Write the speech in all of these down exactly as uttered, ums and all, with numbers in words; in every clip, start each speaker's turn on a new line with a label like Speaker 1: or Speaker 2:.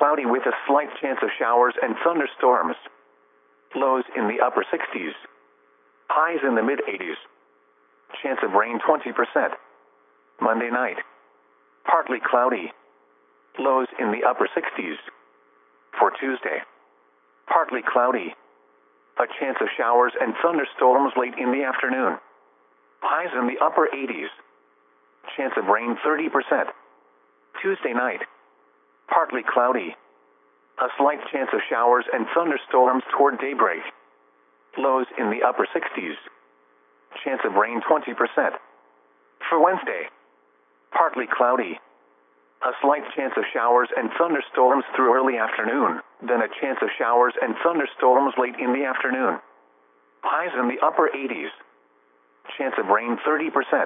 Speaker 1: cloudy with a slight chance of showers and thunderstorms. Lows in the upper sixties. Highs in the mid-eighties. Chance of rain twenty percent. Monday night. Partly cloudy. Lows in the upper sixties. For Tuesday. Partly cloudy. A chance of showers and thunderstorms late in the afternoon. Highs in the upper eighties. Chance of rain thirty percent. Tuesday night. Partly cloudy. A slight chance of showers and thunderstorms toward daybreak. Lows in the upper sixties. Chance of rain twenty percent. For Wednesday. Partly cloudy. A slight chance of showers and thunderstorms through early afternoon, then a chance of showers and thunderstorms late in the afternoon. Highs in the upper eighties. Chance of rain thirty percent.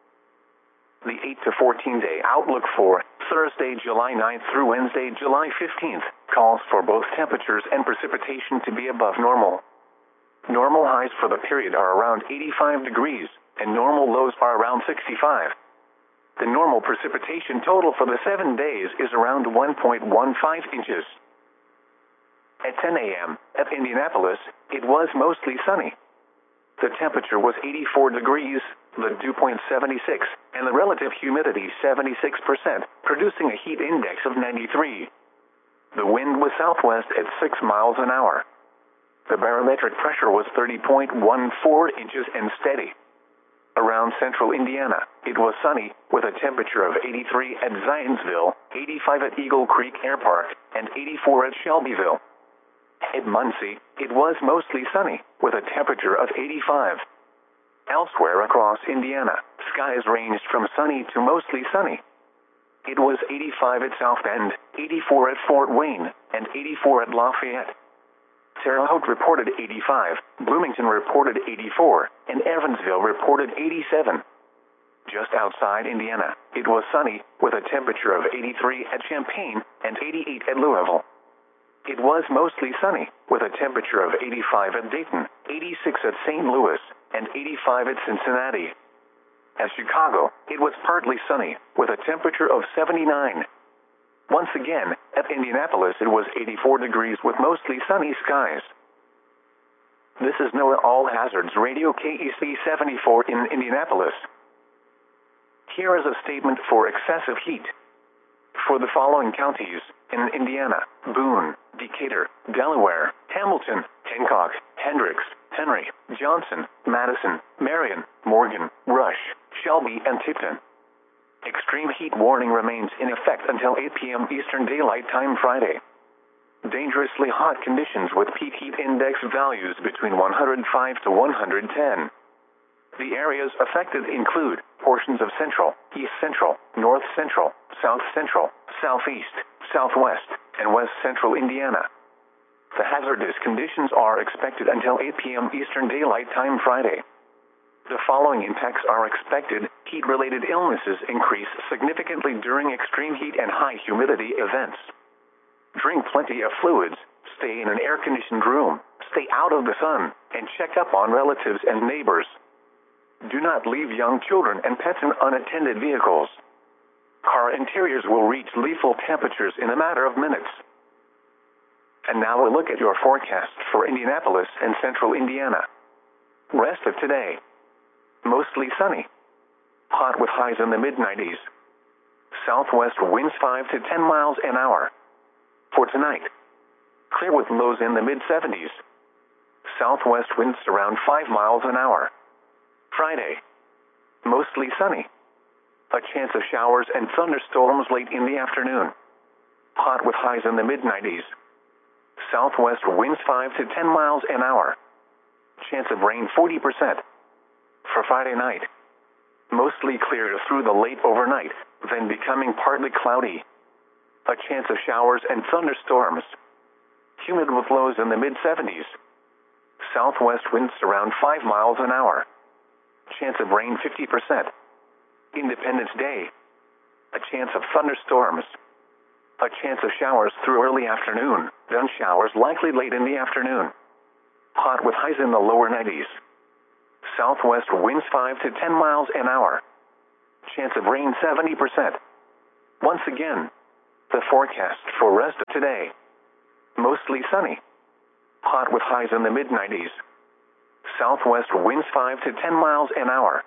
Speaker 1: The eight to fourteen day outlook for Thursday, July ninth through Wednesday, July fifteenth, calls for both temperatures and precipitation to be above normal. Normal highs for the period are around eighty-five degrees, and normal lows are around sixty-five. The normal precipitation total for the seven days is around one point one five inches. At ten a m at Indianapolis, it was mostly sunny. The temperature was eighty-four degrees, the dew point seventy-six, and the relative humidity seventy-six percent, producing a heat index of ninety-three. The wind was southwest at six miles an hour. The barometric pressure was thirty point one four inches and steady. Around central Indiana, it was sunny, with a temperature of eighty-three at Zionsville, eighty-five at Eagle Creek Air Park, and eighty-four at Shelbyville. At Muncie, it was mostly sunny, with a temperature of eighty-five. Elsewhere across Indiana, skies ranged from sunny to mostly sunny. It was eighty-five at South Bend, eighty-four at Fort Wayne, and eighty-four at Lafayette. Terre Haute reported eighty-five, Bloomington reported eighty-four, and Evansville reported eighty-seven. Just outside Indiana, it was sunny, with a temperature of eighty-three at Champaign and eighty-eight at Louisville. It was mostly sunny, with a temperature of eighty-five at Dayton, eighty-six at Saint Louis, and eighty-five at Cincinnati. At Chicago, it was partly sunny, with a temperature of seventy-nine. Once again, at Indianapolis it was eighty-four degrees with mostly sunny skies. This is NOAA All Hazards Radio K E C seventy-four in Indianapolis. Here is a statement for excessive heat. For the following counties, in Indiana: Boone, Decatur, Delaware, Hamilton, Hancock, Hendricks, Henry, Johnson, Madison, Marion, Morgan, Rush, Shelby, and Tipton. Extreme heat warning remains in effect until eight p m Eastern Daylight Time Friday. Dangerously hot conditions with peak heat index values between one hundred five to one hundred ten. The areas affected include portions of central, east central, north central, south central, southeast, southwest, and west central Indiana. The hazardous conditions are expected until eight p m Eastern Daylight Time Friday. The following impacts are expected. Heat-related illnesses increase significantly during extreme heat and high humidity events. Drink plenty of fluids, stay in an air-conditioned room, stay out of the sun, and check up on relatives and neighbors. Do not leave young children and pets in unattended vehicles. Car interiors will reach lethal temperatures in a matter of minutes. And now a look at your forecast for Indianapolis and central Indiana. Rest of today. Mostly sunny. Hot with highs in the mid nineties. Southwest winds five to ten miles an hour. For tonight, clear with lows in the mid seventies. Southwest winds around five miles an hour. Friday, mostly sunny. A chance of showers and thunderstorms late in the afternoon. Hot with highs in the mid nineties. Southwest winds five to ten miles an hour. Chance of rain forty percent. For Friday night, mostly clear through the late overnight, then becoming partly cloudy. A chance of showers and thunderstorms. Humid with lows in the mid seventies. Southwest winds around five miles an hour. Chance of rain fifty percent. Independence Day, a chance of thunderstorms. A chance of showers through early afternoon, then showers likely late in the afternoon. Hot with highs in the lower nineties. Southwest winds five to ten miles an hour. Chance of rain seventy percent. Once again, the the forecast for rest of today. Mostly sunny. Hot with highs in the mid nineties. Southwest winds five to ten miles an hour.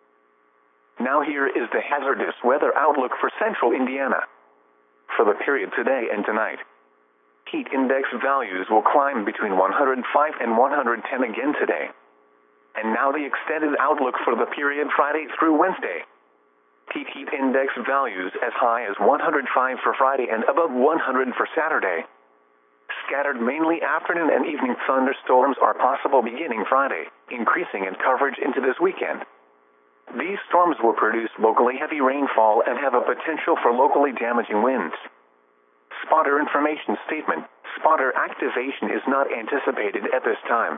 Speaker 1: Now here is the hazardous weather outlook for central Indiana. For the period today and tonight, heat index values will climb between one hundred five and one hundred ten again today. And now the extended outlook for the period Friday through Wednesday. Heat heat index values as high as one hundred five for Friday and above one hundred for Saturday. Scattered mainly afternoon and evening thunderstorms are possible beginning Friday, increasing in coverage into this weekend. These storms will produce locally heavy rainfall and have a potential for locally damaging winds. Spotter information statement: spotter activation is not anticipated at this time.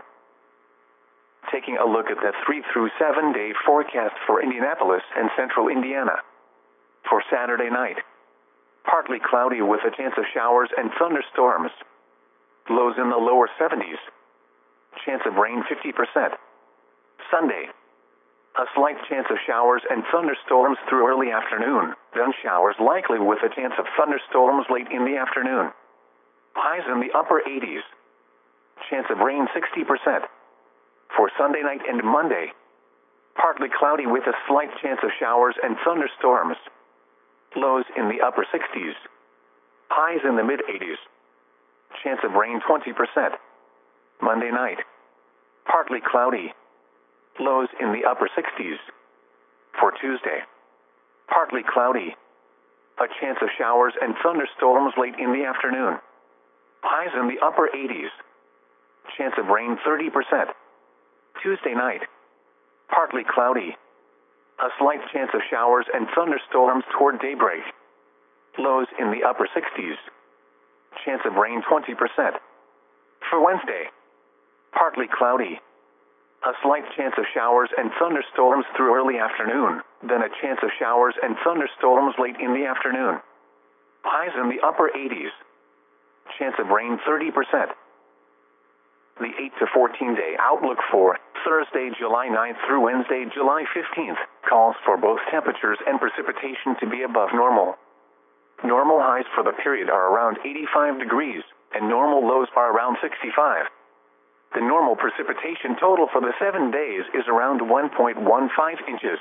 Speaker 1: Taking a look at the three through seven day forecast for Indianapolis and central Indiana. For Saturday night, partly cloudy with a chance of showers and thunderstorms. Lows in the lower seventies. Chance of rain fifty percent. Sunday, a slight chance of showers and thunderstorms through early afternoon, then showers likely with a chance of thunderstorms late in the afternoon. Highs in the upper eighties. Chance of rain sixty percent. For Sunday night and Monday, partly cloudy with a slight chance of showers and thunderstorms. Lows in the upper sixties. Highs in the mid eighties. Chance of rain twenty percent. Monday night, partly cloudy. Lows in the upper sixties. For Tuesday, partly cloudy. A chance of showers and thunderstorms late in the afternoon. Highs in the upper eighties. Chance of rain thirty percent. Tuesday night, partly cloudy. A slight chance of showers and thunderstorms toward daybreak. Lows in the upper sixties. Chance of rain twenty percent. For Wednesday, partly cloudy. A slight chance of showers and thunderstorms through early afternoon, then a chance of showers and thunderstorms late in the afternoon. Highs in the upper eighties. Chance of rain thirty percent. The eight to fourteen day outlook for Thursday, July ninth through Wednesday, July fifteenth, calls for both temperatures and precipitation to be above normal. Normal highs for the period are around eighty-five degrees, and normal lows are around sixty-five. The normal precipitation total for the seven days is around one point one five inches.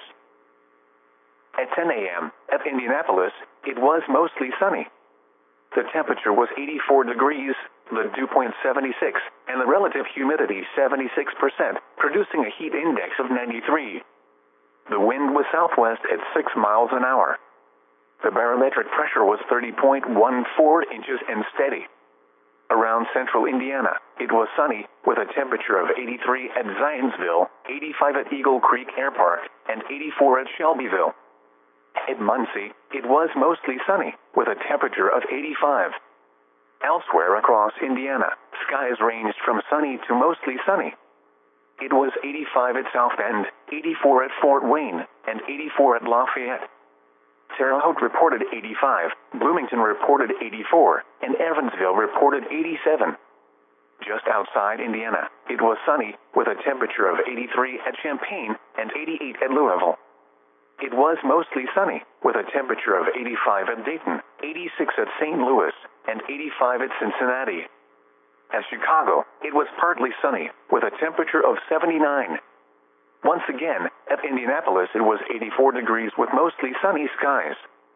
Speaker 1: At ten a m at Indianapolis, it was mostly sunny. The temperature was eighty-four degrees, the dew point seventy-six, and the relative humidity seventy-six percent, producing a heat index of ninety-three. The wind was southwest at six miles an hour. The barometric pressure was thirty point one four inches and steady. Around central Indiana, it was sunny, with a temperature of eighty-three at Zionsville, eighty-five at Eagle Creek Air Park, and eighty-four at Shelbyville. At Muncie, it was mostly sunny, with a temperature of eighty-five. Elsewhere across Indiana, skies ranged from sunny to mostly sunny. It was eighty-five at South Bend, eighty-four at Fort Wayne, and eighty-four at Lafayette. Terre Haute reported eighty-five, Bloomington reported eighty-four, and Evansville reported eighty-seven. Just outside Indiana, it was sunny, with a temperature of eighty-three at Champaign and eighty-eight at Louisville. It was mostly sunny, with a temperature of eighty-five at Dayton, eighty-six at Saint Louis, and eighty-five at Cincinnati. At Chicago, it was partly sunny, with a temperature of seventy-nine. Once again, at Indianapolis it was eighty-four degrees with mostly sunny skies.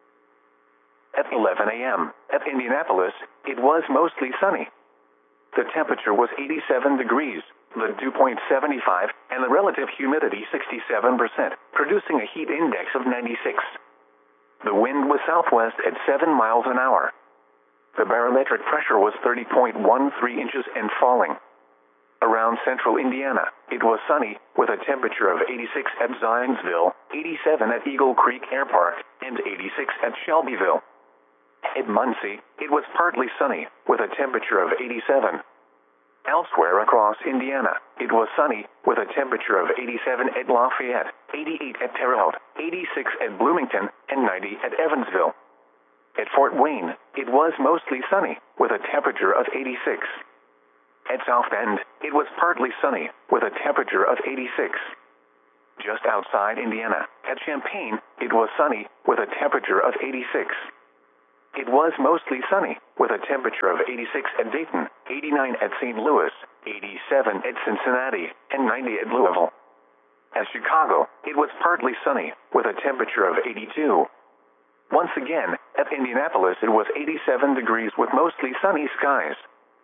Speaker 1: At eleven a m, at Indianapolis, it was mostly sunny. The temperature was eighty-seven degrees, the dew point seventy-five, and the relative humidity sixty-seven percent, producing a heat index of ninety-six. The wind was southwest at seven miles an hour. The barometric pressure was thirty point one three inches and falling. Around central Indiana, it was sunny, with a temperature of eighty-six at Zionsville, eighty-seven at Eagle Creek Air Park, and eighty-six at Shelbyville. At Muncie, it was partly sunny, with a temperature of eighty-seven. Elsewhere across Indiana, it was sunny, with a temperature of eighty-seven at Lafayette, eighty-eight at Terre Haute, eighty-six at Bloomington, and ninety at Evansville. At Fort Wayne, it was mostly sunny, with a temperature of eighty-six. At South Bend, it was partly sunny, with a temperature of eighty-six. Just outside Indiana, at Champaign, it was sunny, with a temperature of eighty-six. it was mostly sunny, with a temperature of eighty-six at Dayton, eighty-nine at Saint Louis, eighty-seven at Cincinnati, and ninety at Louisville. At Chicago, it was partly sunny, with a temperature of eighty-two. Once again, at Indianapolis it was eighty-seven degrees with mostly sunny skies.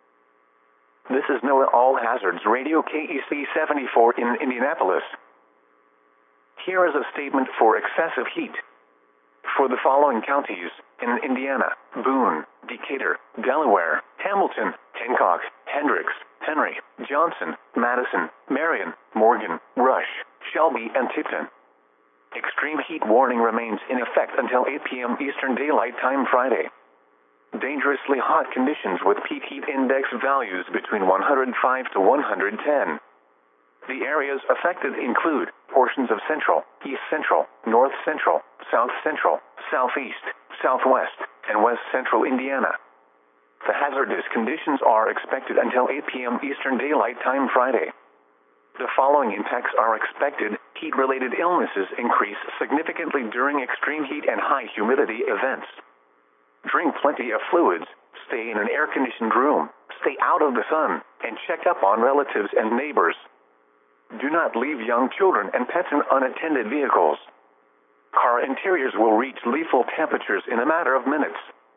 Speaker 1: This is NOAA All Hazards Radio K E C seventy-four in Indianapolis. Here is a statement for excessive heat. For the following counties, in Indiana: Boone, Decatur, Delaware, Hamilton, Hancock, Hendricks, Henry, Johnson, Madison, Marion, Morgan, Rush, Shelby, and Tipton. Extreme heat warning remains in effect until eight p m Eastern Daylight Time Friday. Dangerously hot conditions with peak heat index values between one hundred five to one hundred ten. The areas affected include portions of central, east central, north central, south central, southeast, southwest, and west central Indiana. The hazardous conditions are expected until eight p m Eastern Daylight Time Friday. The following impacts are expected. Heat-related illnesses increase significantly during extreme heat and high humidity events. Drink plenty of fluids, stay in an air-conditioned room, stay out of the sun, and check up on relatives and neighbors. Do not leave young children and pets in unattended vehicles. Car interiors will reach lethal temperatures in a matter of minutes.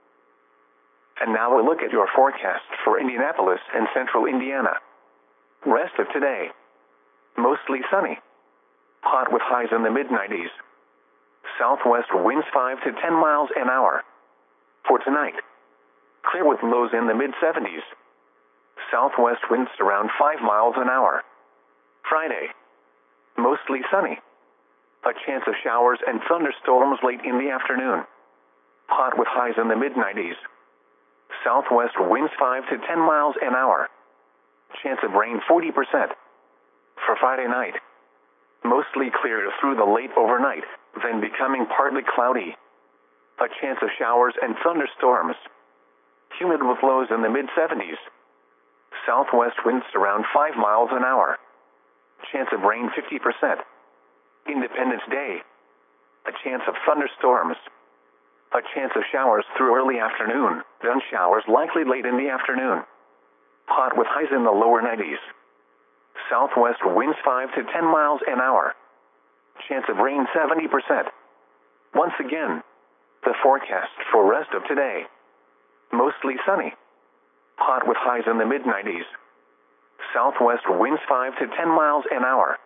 Speaker 1: And now a look at your forecast for Indianapolis and central Indiana. Rest of today: mostly sunny. Hot with highs in the mid nineties. Southwest winds five to ten miles an hour. For tonight: clear with lows in the mid seventies. Southwest winds around five miles an hour. Friday: mostly sunny. A chance of showers and thunderstorms late in the afternoon. Hot with highs in the mid nineties. Southwest winds five to ten miles an hour. Chance of rain forty percent. For Friday night: mostly clear through the late overnight, then becoming partly cloudy. A chance of showers and thunderstorms. Humid with lows in the mid seventies. Southwest winds around five miles an hour. Chance of rain fifty percent. Independence Day: a chance of thunderstorms. A chance of showers through early afternoon, then showers likely late in the afternoon. Hot with highs in the lower nineties. Southwest winds five to ten miles an hour. Chance of rain seventy percent. Once again, the forecast for rest of today: mostly sunny. Hot with highs in the mid nineties. Southwest winds five to ten miles an hour.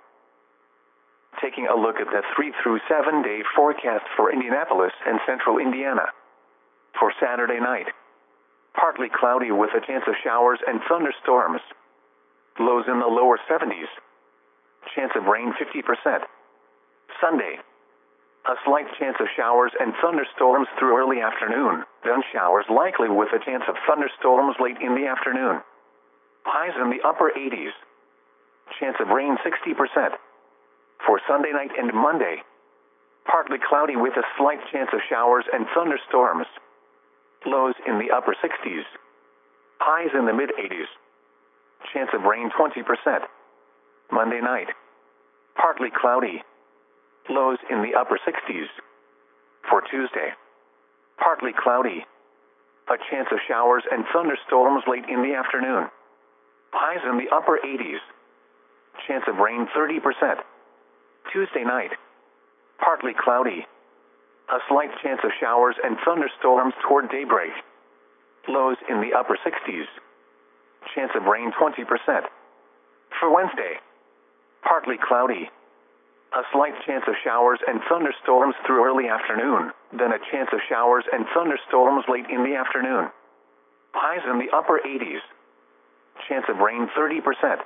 Speaker 1: Taking a look at the three through seven day forecast for Indianapolis and central Indiana. For Saturday night: partly cloudy with a chance of showers and thunderstorms. Lows in the lower seventies. Chance of rain fifty percent. Sunday: a slight chance of showers and thunderstorms through early afternoon, then showers likely with a chance of thunderstorms late in the afternoon. Highs in the upper eighties. Chance of rain sixty percent. For Sunday night and Monday: partly cloudy with a slight chance of showers and thunderstorms. Lows in the upper sixties. Highs in the mid eighties. Chance of rain twenty percent. Monday night: partly cloudy. Lows in the upper sixties. For Tuesday: partly cloudy. A chance of showers and thunderstorms late in the afternoon. Highs in the upper eighties. Chance of rain thirty percent. Tuesday night: partly cloudy. A slight chance of showers and thunderstorms toward daybreak. Lows in the upper sixties. Chance of rain twenty percent. For Wednesday: partly cloudy. A slight chance of showers and thunderstorms through early afternoon, then a chance of showers and thunderstorms late in the afternoon. Highs in the upper eighties. Chance of rain thirty percent.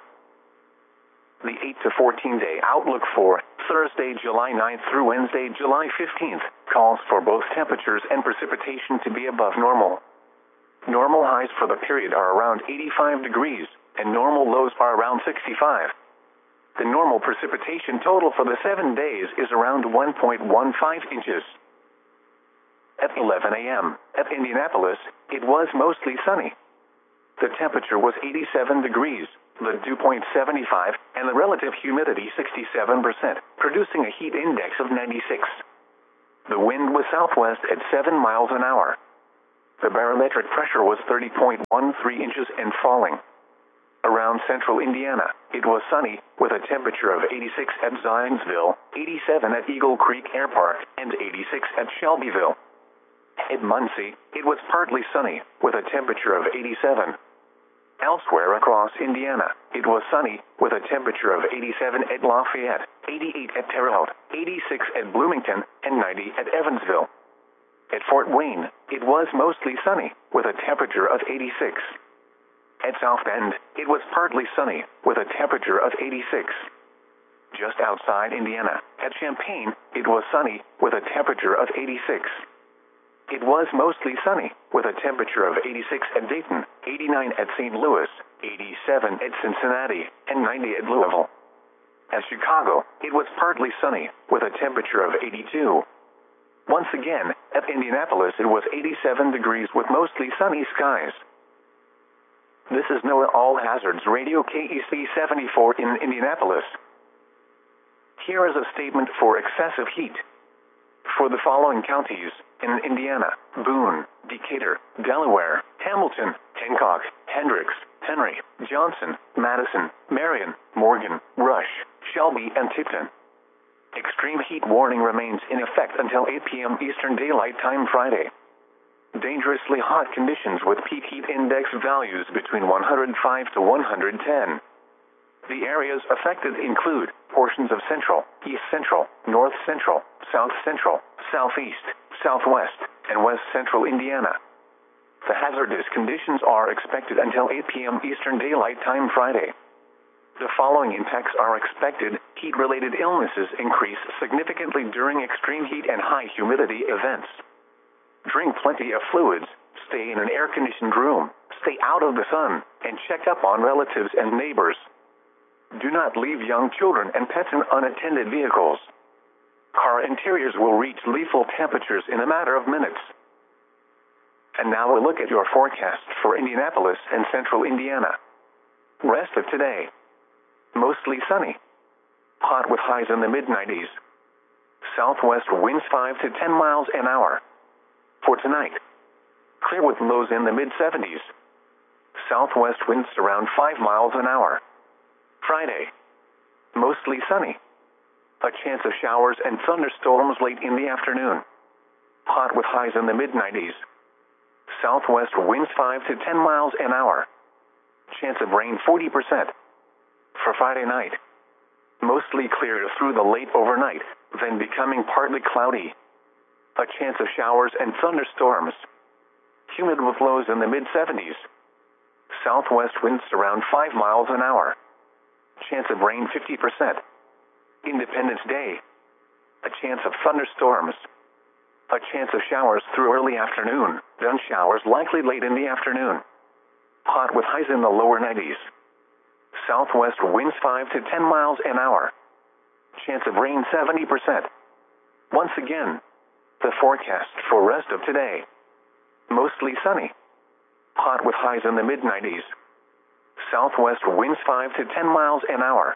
Speaker 1: The eight to fourteen day outlook for Thursday, July ninth through Wednesday, July fifteenth, calls for both temperatures and precipitation to be above normal. Normal highs for the period are around eighty-five degrees, and normal lows are around sixty-five. The normal precipitation total for the seven days is around one point one five inches. At eleven a m at Indianapolis, it was mostly sunny. The temperature was eighty-seven degrees, the dew point seventy-five, and the relative humidity sixty-seven percent, producing a heat index of ninety-six. The wind was southwest at seven miles an hour. The barometric pressure was thirty point one three inches and falling. Around central Indiana, it was sunny, with a temperature of eighty-six at Zionsville, eighty-seven at Eagle Creek Air Park, and eighty-six at Shelbyville. At Muncie, it was partly sunny, with a temperature of eighty-seven. Elsewhere across Indiana, it was sunny, with a temperature of eighty-seven at Lafayette, eighty-eight at Terre Haute, eighty-six at Bloomington, and ninety at Evansville. At Fort Wayne, it was mostly sunny, with a temperature of eighty-six. At South Bend, it was partly sunny, with a temperature of eighty-six. Just outside Indiana, at Champaign, it was sunny, with a temperature of eighty-six. It was mostly sunny, with a temperature of eighty-six at Dayton, eighty-nine at Saint Louis, eighty-seven at Cincinnati, and ninety at Louisville. At Chicago, it was partly sunny, with a temperature of eighty-two. Once again, at Indianapolis it was eighty-seven degrees with mostly sunny skies. This is NOAA All Hazards Radio K E C seventy-four in Indianapolis. Here is a statement for excessive heat. For the following counties in Indiana: Boone, Decatur, Delaware, Hamilton, Hancock, Hendricks, Henry, Johnson, Madison, Marion, Morgan, Rush, Shelby, and Tipton. Extreme heat warning remains in effect until eight p m Eastern Daylight Time Friday. Dangerously hot conditions with peak heat index values between one hundred five to one hundred ten. The areas affected include portions of central, east central, north central, south central, southeast, southwest, and west central Indiana. The hazardous conditions are expected until eight p m Eastern Daylight Time Friday. The following impacts are expected. Heat-related illnesses increase significantly during extreme heat and high humidity events. Drink plenty of fluids, stay in an air-conditioned room, stay out of the sun, and check up on relatives and neighbors. Do not leave young children and pets in unattended vehicles. Car interiors will reach lethal temperatures in a matter of minutes. And now a look at your forecast for Indianapolis and central Indiana. Rest of today: mostly sunny. Hot with highs in the mid nineties. Southwest winds five to ten miles an hour. For tonight, clear with lows in the mid seventies. Southwest winds around five miles an hour. Friday, mostly sunny. A chance of showers and thunderstorms late in the afternoon. Hot with highs in the mid nineties. Southwest winds five to ten miles an hour. Chance of rain forty percent. For Friday night, mostly clear through the late overnight, then becoming partly cloudy. A chance of showers and thunderstorms. Humid with lows in the mid seventies. Southwest winds around five miles an hour. Chance of rain fifty percent. Independence Day, a chance of thunderstorms. A chance of showers through early afternoon, then showers likely late in the afternoon. Hot with highs in the lower nineties. Southwest winds five to ten miles an hour. Chance of rain seventy percent. Once again, the forecast for rest of today: mostly sunny. Hot with highs in the mid nineties. Southwest winds five to ten miles an hour.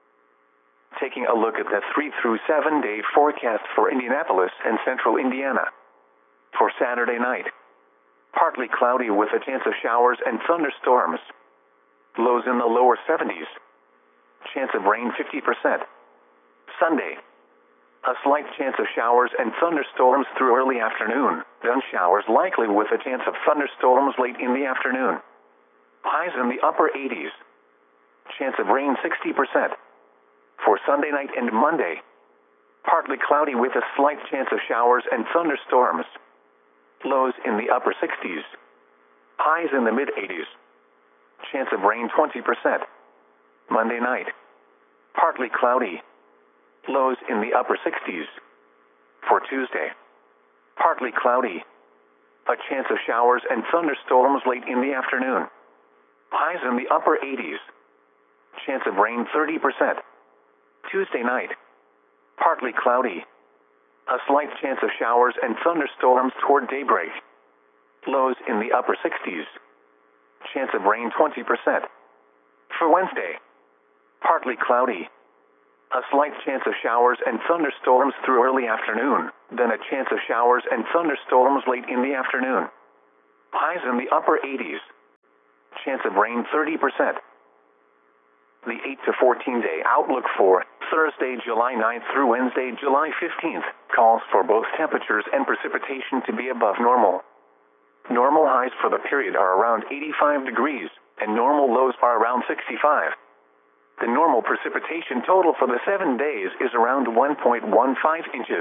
Speaker 1: Taking a look at the three through seven day forecast for Indianapolis and central Indiana. For Saturday night, partly cloudy with a chance of showers and thunderstorms. Lows in the lower seventies. Chance of rain fifty percent. Sunday, a slight chance of showers and thunderstorms through early afternoon, then showers likely with a chance of thunderstorms late in the afternoon. Highs in the upper eighties. Chance of rain sixty percent. For Sunday night and Monday, partly cloudy with a slight chance of showers and thunderstorms. Lows in the upper sixties. Highs in the mid eighties. Chance of rain twenty percent. Monday night, partly cloudy. Lows in the upper sixties. For Tuesday, partly cloudy. A chance of showers and thunderstorms late in the afternoon. Highs in the upper eighties. Chance of rain thirty percent. Tuesday night, partly cloudy. A slight chance of showers and thunderstorms toward daybreak. Lows in the upper sixties. Chance of rain twenty percent. For Wednesday, partly cloudy. A slight chance of showers and thunderstorms through early afternoon, then a chance of showers and thunderstorms late in the afternoon. Highs in the upper eighties. Chance of rain thirty percent. The eight to fourteen day outlook for Thursday, July ninth through Wednesday, July fifteenth, calls for both temperatures and precipitation to be above normal. Normal highs for the period are around eighty-five degrees, and normal lows are around sixty-five. The normal precipitation total for the seven days is around one point one five inches.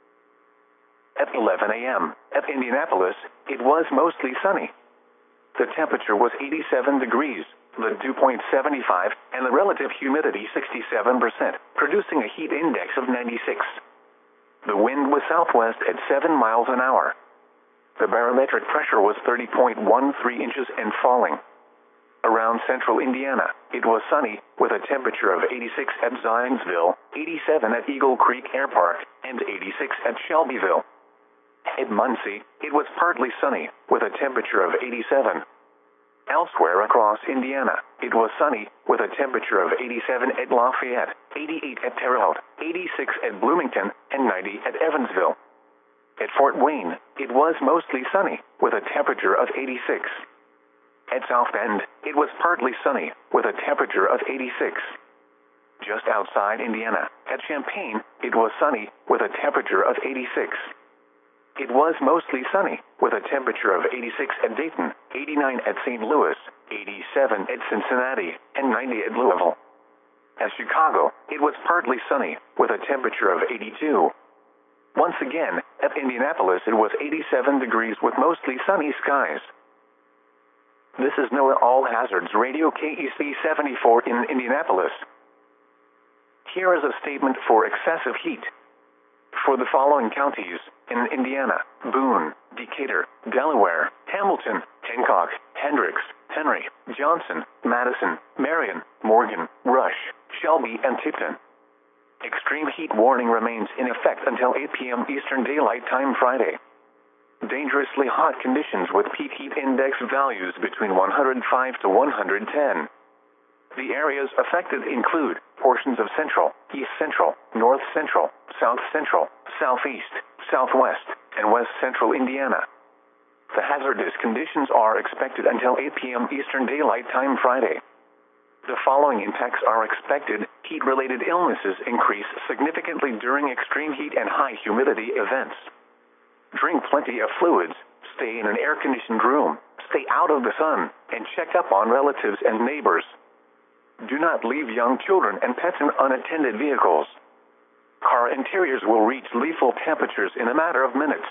Speaker 1: At eleven a m at Indianapolis, it was mostly sunny. The temperature was eighty-seven degrees, the dew point seventy-five, and the relative humidity sixty-seven percent, producing a heat index of ninety-six. The wind was southwest at seven miles an hour. The barometric pressure was thirty point one three inches and falling. Around central Indiana, it was sunny, with a temperature of eighty-six at Zionsville, eighty-seven at Eagle Creek Air Park, and eighty-six at Shelbyville. At Muncie, it was partly sunny, with a temperature of eighty-seven. Elsewhere across Indiana, it was sunny, with a temperature of eighty-seven at Lafayette, eighty-eight at Terre Haute, eighty-six at Bloomington, and ninety at Evansville. At Fort Wayne, it was mostly sunny, with a temperature of eighty-six. At South Bend, it was partly sunny, with a temperature of eighty-six. Just outside Indiana, at Champaign, it was sunny, with a temperature of eighty-six. It was mostly sunny, with a temperature of eighty-six at Dayton, eighty-nine at Saint Louis, eighty-seven at Cincinnati, and ninety at Louisville. At Chicago, it was partly sunny, with a temperature of eighty-two. Once again, at Indianapolis it was eighty-seven degrees with mostly sunny skies. This is NOAA All Hazards Radio K E C seventy-four in Indianapolis. Here is a statement for excessive heat. For the following counties, in Indiana: Boone, Decatur, Delaware, Hamilton, Hancock, Hendricks, Henry, Johnson, Madison, Marion, Morgan, Rush, Shelby, and Tipton. Extreme heat warning remains in effect until eight p m Eastern Daylight Time Friday. Dangerously hot conditions with peak heat index values between one hundred five to one hundred ten. The areas affected include portions of central, east central, north central, south central, southeast, southwest, and west central Indiana. The hazardous conditions are expected until eight p m Eastern Daylight Time Friday. The following impacts are expected. Heat-related illnesses increase significantly during extreme heat and high humidity events. Drink plenty of fluids, stay in an air-conditioned room, stay out of the sun, and check up on relatives and neighbors. Do not leave young children and pets in unattended vehicles. Car interiors will reach lethal temperatures in a matter of minutes.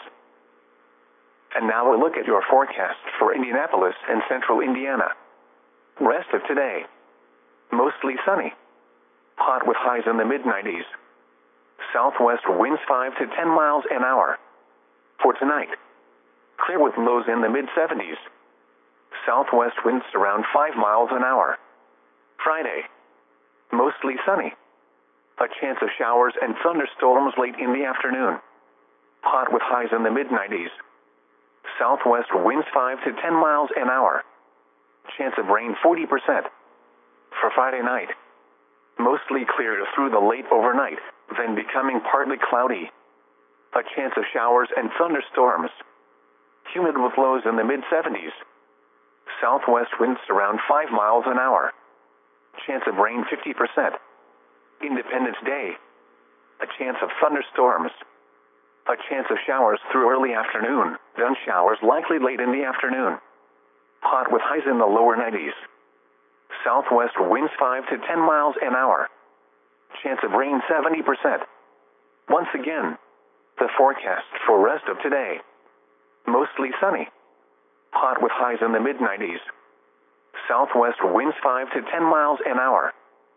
Speaker 1: And now a look at your forecast for Indianapolis and central Indiana. Rest of today: mostly sunny. Hot with highs in the mid nineties. Southwest winds five to ten miles an hour. For tonight, clear with lows in the mid seventies. Southwest winds around five miles an hour. Friday, mostly sunny. A chance of showers and thunderstorms late in the afternoon. Hot with highs in the mid nineties. Southwest winds five to ten miles an hour. Chance of rain forty percent. For Friday night, mostly clear through the late overnight, then becoming partly cloudy. A chance of showers and thunderstorms. Humid with lows in the mid seventies. Southwest winds around five miles an hour. Chance of rain fifty percent. Independence Day, a chance of thunderstorms. A chance of showers through early afternoon, then showers likely late in the afternoon. Hot with highs in the lower nineties. Southwest winds five to ten miles an hour. Chance of rain seventy percent. Once again, the forecast for rest of today: mostly sunny. Hot with highs in the mid nineties. Southwest winds five to ten miles an hour.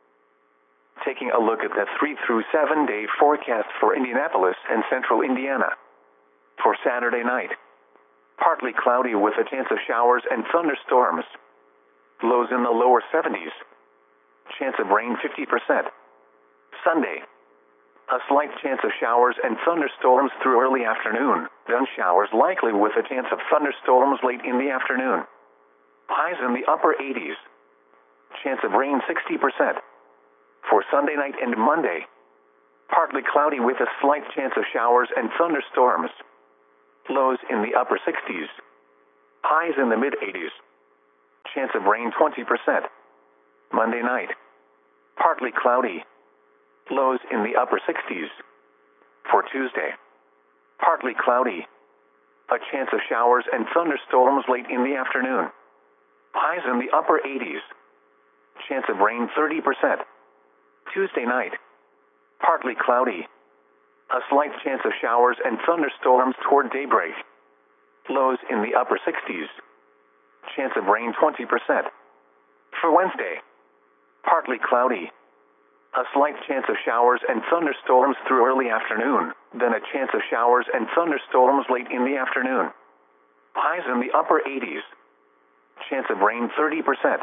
Speaker 1: Taking a look at the three through seven day forecast for Indianapolis and central Indiana. For Saturday night, partly cloudy with a chance of showers and thunderstorms. Lows in the lower seventies. Chance of rain fifty percent. Sunday, a slight chance of showers and thunderstorms through early afternoon, then showers likely with a chance of thunderstorms late in the afternoon. Highs in the upper eighties. Chance of rain sixty percent. For Sunday night and Monday, partly cloudy with a slight chance of showers and thunderstorms. Lows in the upper sixties. Highs in the mid eighties. Chance of rain twenty percent. Monday night. Partly cloudy. Lows in the upper sixties. For Tuesday. Partly cloudy. A chance of showers and thunderstorms late in the afternoon. Highs in the upper eighties. Chance of rain thirty percent. Tuesday night. Partly cloudy. A slight chance of showers and thunderstorms toward daybreak. Lows in the upper sixties. Chance of rain twenty percent. For Wednesday. Partly cloudy. A slight chance of showers and thunderstorms through early afternoon, then a chance of showers and thunderstorms late in the afternoon. Highs in the upper eighties. Chance of rain thirty percent.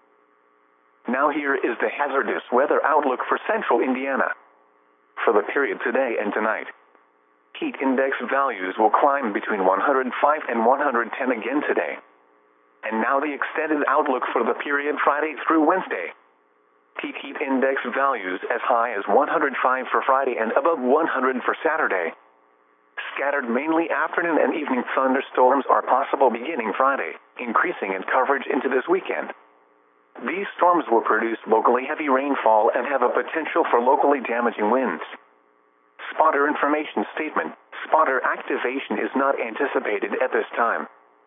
Speaker 1: Now here is the hazardous weather outlook for central Indiana. For the period today and tonight, heat index values will climb between one hundred five and one hundred ten again today. And now the extended outlook for the period Friday through Wednesday. Peak heat index values as high as one hundred five for Friday and above one hundred for Saturday. Scattered mainly afternoon and evening thunderstorms are possible beginning Friday, increasing in coverage into this weekend. These storms will produce locally heavy rainfall and have a potential for locally damaging winds. Spotter information statement: spotter activation is not anticipated at this time.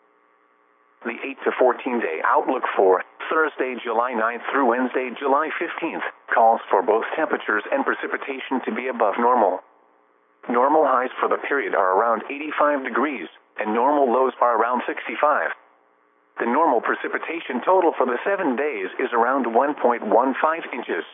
Speaker 1: The eight to fourteen day outlook for Thursday, July ninth through Wednesday, July fifteenth, calls for both temperatures and precipitation to be above normal. Normal highs for the period are around eighty-five degrees, and normal lows are around sixty-five. The normal precipitation total for the seven days is around one point one five inches.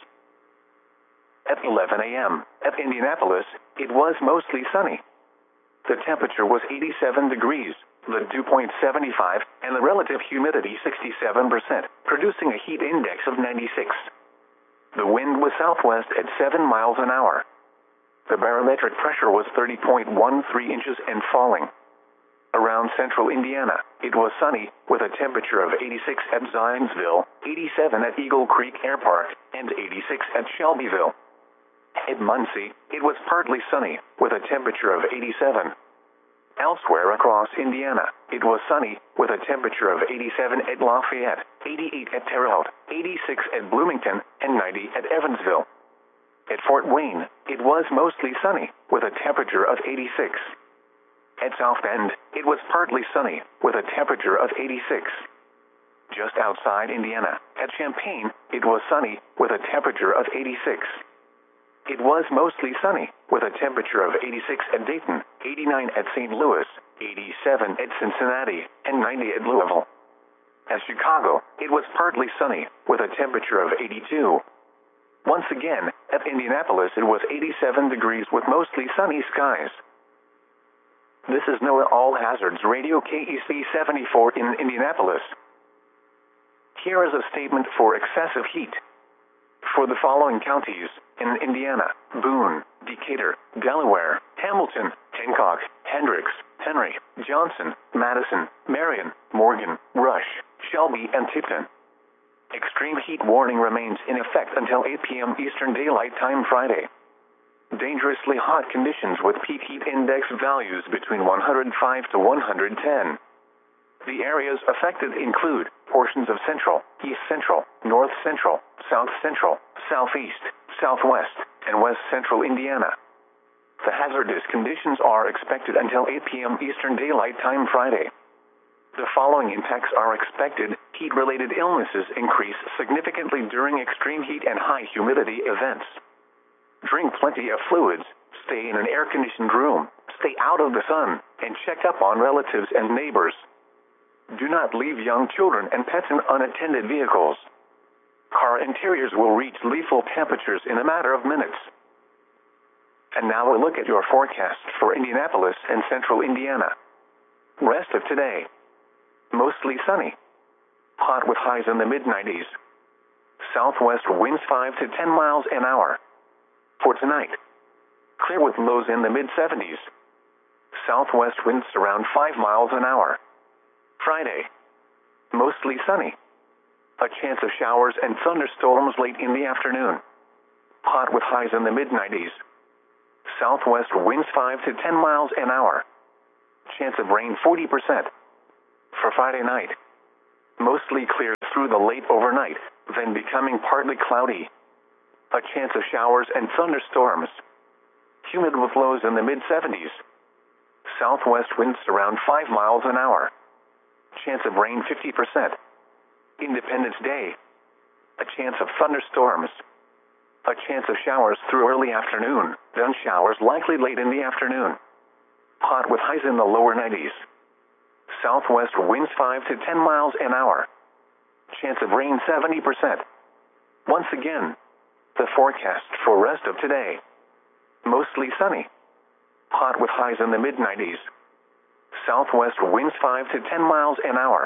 Speaker 1: At eleven a m at Indianapolis, it was mostly sunny. The temperature was eighty-seven degrees, the dew point seventy-five, and the relative humidity sixty-seven percent, producing a heat index of ninety-six. The wind was southwest at seven miles an hour. The barometric pressure was thirty point one three inches and falling. Around central Indiana, it was sunny, with a temperature of eighty-six at Zionsville, eighty-seven at Eagle Creek Air Park, and eighty-six at Shelbyville. At Muncie, it was partly sunny, with a temperature of eighty-seven. Elsewhere across Indiana, it was sunny, with a temperature of eighty-seven at Lafayette, eighty-eight at Terre Haute, eighty-six at Bloomington, and ninety at Evansville. At Fort Wayne, it was mostly sunny, with a temperature of eighty-six. At South Bend, it was partly sunny, with a temperature of eighty-six. Just outside Indiana, at Champaign, it was sunny, with a temperature of eighty-six. It was mostly sunny, with a temperature of eighty-six at Dayton, eighty-nine at Saint Louis, eighty-seven at Cincinnati, and ninety at Louisville. At Chicago, it was partly sunny, with a temperature of eighty-two. Once again, at Indianapolis it was eighty-seven degrees with mostly sunny skies. This is NOAA All Hazards Radio K E C seventy-four in Indianapolis. Here is a statement for excessive heat. For the following counties, in Indiana: Boone, Decatur, Delaware, Hamilton, Hancock, Hendricks, Henry, Johnson, Madison, Marion, Morgan, Rush, Shelby, and Tipton. Extreme heat warning remains in effect until eight p m Eastern Daylight Time Friday. Dangerously hot conditions with peak heat index values between one hundred five to one hundred ten. The areas affected include portions of central, east central, north central, south central, southeast, southwest, and west central Indiana. The hazardous conditions are expected until eight p m Eastern Daylight Time Friday. The following impacts are expected: heat-related illnesses increase significantly during extreme heat and high humidity events. Drink plenty of fluids, stay in an air-conditioned room, stay out of the sun, and check up on relatives and neighbors. Do not leave young children and pets in unattended vehicles. Car interiors will reach lethal temperatures in a matter of minutes. And now a look at your forecast for Indianapolis and central Indiana. Rest of today: mostly sunny. Hot with highs in the mid nineties. Southwest winds five to ten miles an hour. For tonight, clear with lows in the mid seventies. Southwest winds around five miles an hour. Friday, mostly sunny. A chance of showers and thunderstorms late in the afternoon. Hot with highs in the mid nineties. Southwest winds five to ten miles an hour. Chance of rain forty percent. For Friday night, mostly clear through the late overnight, then becoming partly cloudy. A chance of showers and thunderstorms. Humid with lows in the mid seventies. Southwest winds around five miles an hour. Chance of rain fifty percent. Independence Day. A chance of thunderstorms. A chance of showers through early afternoon, then showers likely late in the afternoon. Hot with highs in the lower nineties. Southwest winds five to ten miles an hour. Chance of rain seventy percent. Once again, the forecast for rest of today. Mostly sunny. Hot with highs in the mid nineties. Southwest winds five to ten miles an hour.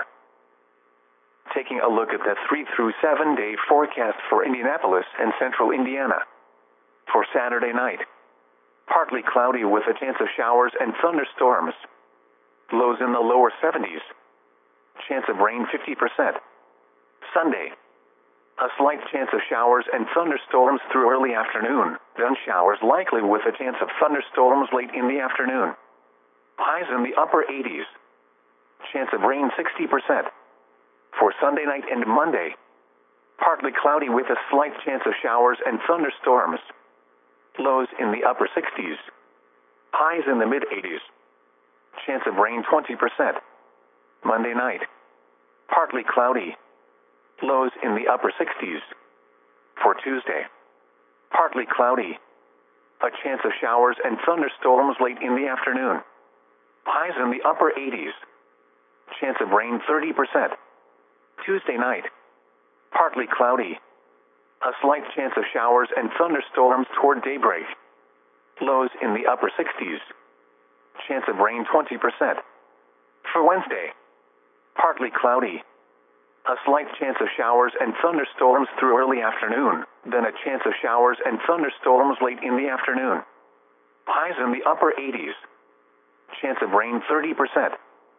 Speaker 1: Taking a look at the three through seven day forecast for Indianapolis and central Indiana. For Saturday night, partly cloudy with a chance of showers and thunderstorms. Lows in the lower seventies. Chance of rain fifty percent. Sunday, a slight chance of showers and thunderstorms through early afternoon, then showers likely with a chance of thunderstorms late in the afternoon. Highs in the upper eighties. Chance of rain sixty percent. For Sunday night and Monday, partly cloudy with a slight chance of showers and thunderstorms. Lows in the upper sixties. Highs in the mid eighties. Chance of rain twenty percent. Monday night, partly cloudy. Lows in the upper sixties. For Tuesday, partly cloudy. A chance of showers and thunderstorms late in the afternoon. Highs in the upper eighties. Chance of rain thirty percent. Tuesday night, partly cloudy. A slight chance of showers and thunderstorms toward daybreak. Lows in the upper sixties. Chance of rain twenty percent. For Wednesday, partly cloudy. A slight chance of showers and thunderstorms through early afternoon, then a chance of showers and thunderstorms late in the afternoon. Highs in the upper eighties. Chance of rain thirty percent.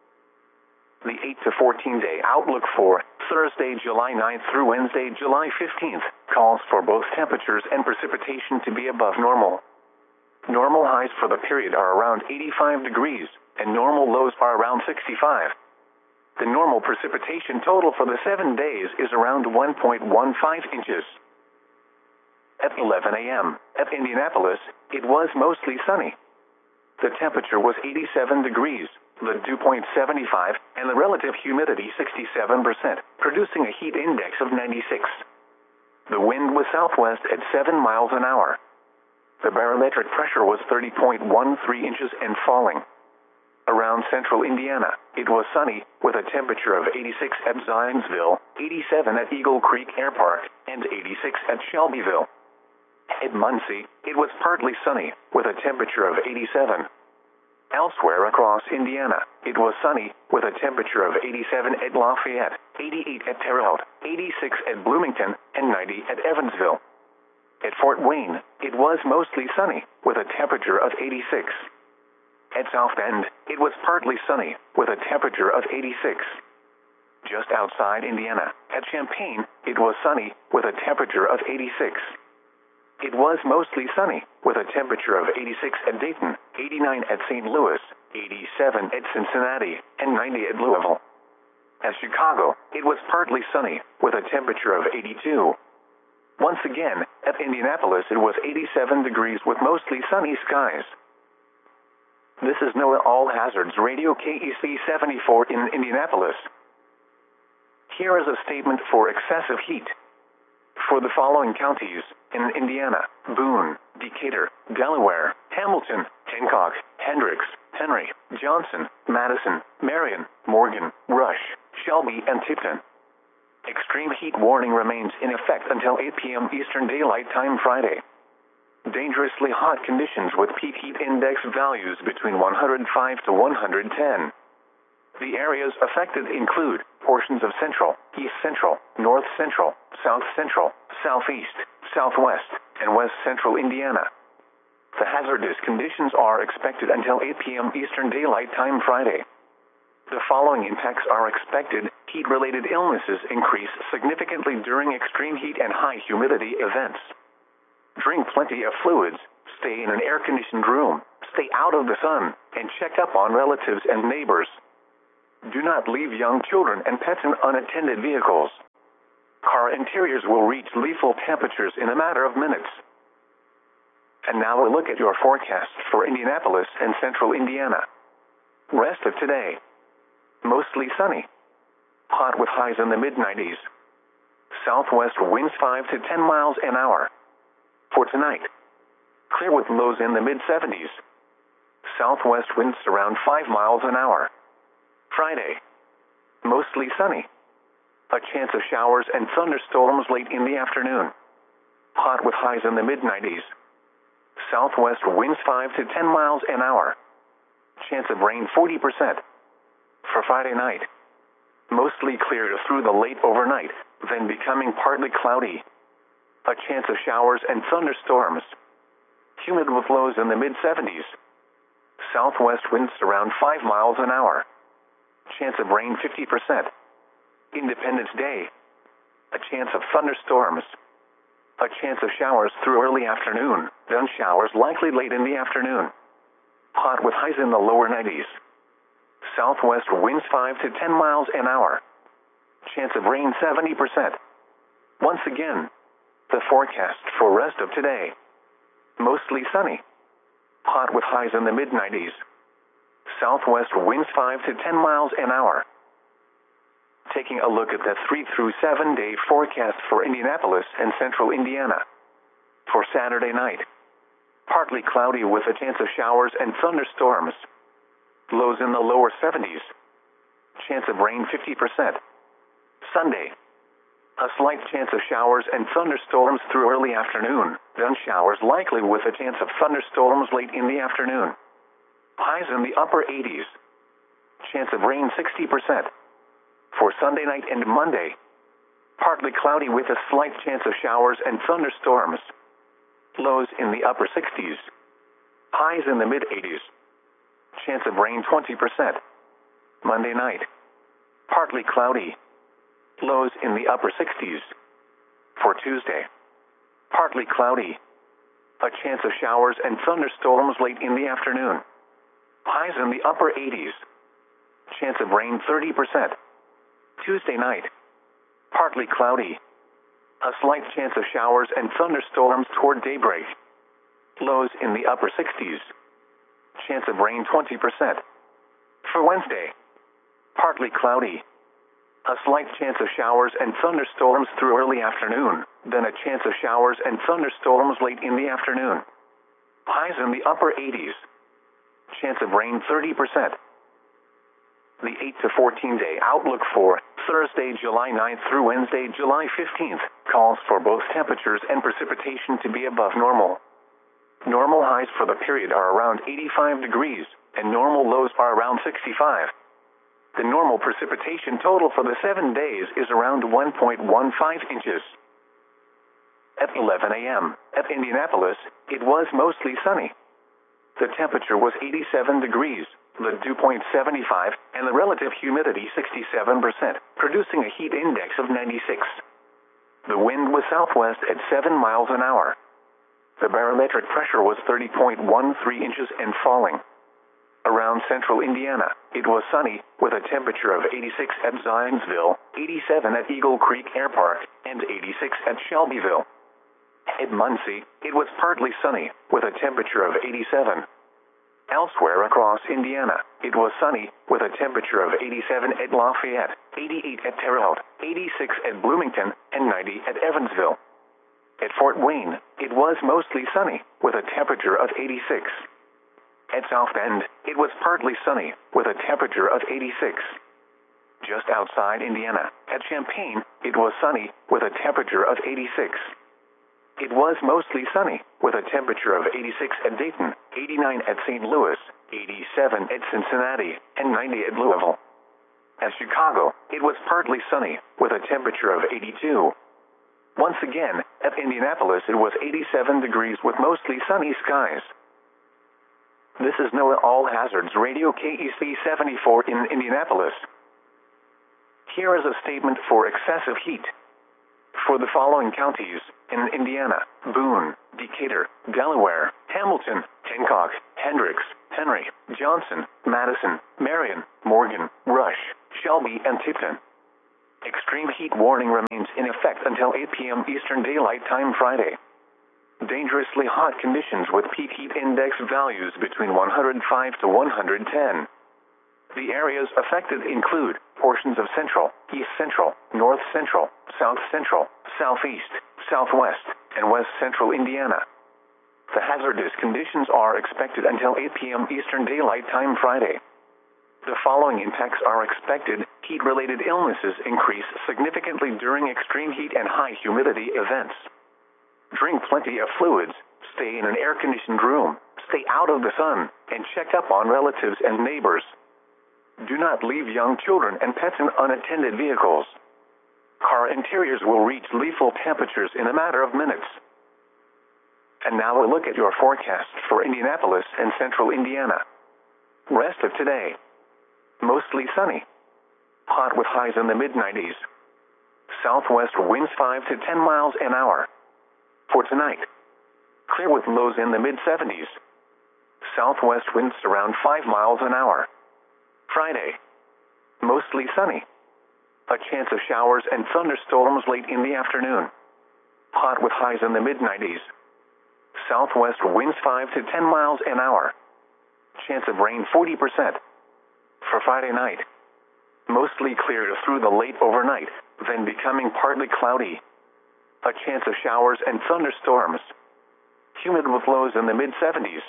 Speaker 1: The eight to fourteen day outlook for Thursday, July ninth through Wednesday, July fifteenth, calls for both temperatures and precipitation to be above normal. Normal highs for the period are around eighty-five degrees, and normal lows are around sixty-five. The normal precipitation total for the seven days is around one point one five inches. At eleven a m at Indianapolis, it was mostly sunny. The temperature was eighty-seven degrees, the dew point seventy-five, and the relative humidity sixty-seven percent, producing a heat index of ninety-six. The wind was southwest at seven miles an hour. The barometric pressure was thirty point one three inches and falling. Around central Indiana, it was sunny, with a temperature of eighty-six at Zionsville, eighty-seven at Eagle Creek Air Park, and eighty-six at Shelbyville. At Muncie, it was partly sunny, with a temperature of eighty-seven. Elsewhere across Indiana, it was sunny, with a temperature of eighty-seven at Lafayette, eighty-eight at Terre Haute, eighty-six at Bloomington, and ninety at Evansville. At Fort Wayne, it was mostly sunny, with a temperature of eighty-six. At South Bend, it was partly sunny, with a temperature of eighty-six. Just outside Indiana, at Champaign, it was sunny, with a temperature of eighty-six. It was mostly sunny, with a temperature of eighty-six at Dayton, eighty-nine at Saint Louis, eighty-seven at Cincinnati, and ninety at Louisville. At Chicago, it was partly sunny, with a temperature of eighty-two. Once again, at Indianapolis it was eighty-seven degrees with mostly sunny skies. This is NOAA All Hazards Radio K E C seventy-four in Indianapolis. Here is a statement for excessive heat. For the following counties, in Indiana: Boone, Decatur, Delaware, Hamilton, Hancock, Hendricks, Henry, Johnson, Madison, Marion, Morgan, Rush, Shelby, and Tipton. Extreme heat warning remains in effect until eight p m Eastern Daylight Time Friday. Dangerously hot conditions with peak heat index values between one hundred five to one hundred ten. The areas affected include portions of central, east central, north central, south central, southeast, southwest, and west central Indiana. The hazardous conditions are expected until eight p m Eastern Daylight Time Friday. The following impacts are expected. Heat-related illnesses increase significantly during extreme heat and high humidity events. Drink plenty of fluids, stay in an air-conditioned room, stay out of the sun, and check up on relatives and neighbors. Do not leave young children and pets in unattended vehicles. Car interiors will reach lethal temperatures in a matter of minutes. And now a look at your forecast for Indianapolis and central Indiana. Rest of today. Mostly sunny. Hot with highs in the mid nineties. Southwest winds five to ten miles an hour. For tonight. Clear with lows in the mid seventies. Southwest winds around five miles an hour. Friday. Mostly sunny. A chance of showers and thunderstorms late in the afternoon. Hot with highs in the mid nineties. Southwest winds five to ten miles an hour. Chance of rain forty percent. For Friday night. Mostly clear through the late overnight, then becoming partly cloudy. A chance of showers and thunderstorms. Humid with lows in the mid seventies. Southwest winds around five miles an hour. Chance of rain fifty percent. Independence Day. A chance of thunderstorms. A chance of showers through early afternoon, then showers likely late in the afternoon. Hot with highs in the lower nineties. Southwest winds five to ten miles an hour. Chance of rain seventy percent. Once again, the forecast for rest of today. Mostly sunny. Hot with highs in the mid nineties. Southwest winds five to ten miles an hour. Taking a look at the three through seven day forecast for Indianapolis and central Indiana. For Saturday night. Partly cloudy with a chance of showers and thunderstorms. Lows in the lower seventies. Chance of rain fifty percent. Sunday. A slight chance of showers and thunderstorms through early afternoon, then showers likely with a chance of thunderstorms late in the afternoon. Highs in the upper eighties. Chance of rain sixty percent. For Sunday night and Monday. Partly cloudy with a slight chance of showers and thunderstorms. Lows in the upper sixties. Highs in the mid eighties. Chance of rain twenty percent. Monday night. Partly cloudy. Lows in the upper sixties. For Tuesday. Partly cloudy. A chance of showers and thunderstorms late in the afternoon. Highs in the upper eighties. Chance of rain thirty percent. Tuesday night. Partly cloudy. A slight chance of showers and thunderstorms toward daybreak. Lows in the upper sixties. Chance of rain twenty percent. For Wednesday. Partly cloudy. A slight chance of showers and thunderstorms through early afternoon, then a chance of showers and thunderstorms late in the afternoon. Highs in the upper eighties. Chance of rain thirty percent. The eight to fourteen day outlook for Thursday, July ninth through Wednesday, July fifteenth, calls for both temperatures and precipitation to be above normal. Normal highs for the period are around eighty-five degrees, and normal lows are around sixty-five. The normal precipitation total for the seven days is around one point one five inches. At eleven a m at Indianapolis, it was mostly sunny. The temperature was eighty-seven degrees, the dew point seventy-five, and the relative humidity sixty-seven percent, producing a heat index of ninety-six. The wind was southwest at seven miles an hour. The barometric pressure was thirty point one three inches and falling. Around central Indiana, it was sunny, with a temperature of eighty-six at Zionsville, eighty-seven at Eagle Creek Air Park, and eighty-six at Shelbyville. At Muncie, it was partly sunny, with a temperature of eighty-seven. Elsewhere across Indiana, it was sunny, with a temperature of eighty-seven at Lafayette, eighty-eight at Terre Haute, eighty-six at Bloomington, and ninety at Evansville. At Fort Wayne, it was mostly sunny, with a temperature of eighty-six. At South Bend, it was partly sunny, with a temperature of eighty-six. Just outside Indiana, at Champaign, it was sunny, with a temperature of eighty-six. It was mostly sunny, with a temperature of eighty-six at Dayton, eighty-nine at Saint Louis, eighty-seven at Cincinnati, and ninety at Louisville. At Chicago, it was partly sunny, with a temperature of eighty-two. Once again, at Indianapolis, it was eighty-seven degrees with mostly sunny skies. This is NOAA All Hazards Radio K E C seventy-four in Indianapolis. Here is a statement for excessive heat. For the following counties, in Indiana: Boone, Decatur, Delaware, Hamilton, Hancock, Hendricks, Henry, Johnson, Madison, Marion, Morgan, Rush, Shelby, and Tipton. Extreme heat warning remains in effect until eight p m Eastern Daylight Time Friday. Dangerously hot conditions with peak heat index values between one hundred five to one hundred ten. The areas affected include portions of central, east central, north central, south central, southeast, southwest, and west central Indiana. The hazardous conditions are expected until eight p m Eastern Daylight Time Friday. The following impacts are expected. Heat-related illnesses increase significantly during extreme heat and high humidity events. Drink plenty of fluids, stay in an air-conditioned room, stay out of the sun, and check up on relatives and neighbors. Do not leave young children and pets in unattended vehicles. Car interiors will reach lethal temperatures in a matter of minutes. And now a look at your forecast for Indianapolis and central Indiana. Rest of today. Mostly sunny. Hot with highs in the mid nineties. Southwest winds five to ten miles an hour. For tonight, clear with lows in the mid seventies. Southwest winds around five miles an hour. Friday, mostly sunny. A chance of showers and thunderstorms late in the afternoon. Hot with highs in the mid nineties. Southwest winds five to ten miles an hour. Chance of rain forty percent. For Friday night, mostly clear through the late overnight, then becoming partly cloudy. A chance of showers and thunderstorms. Humid with lows in the mid seventies.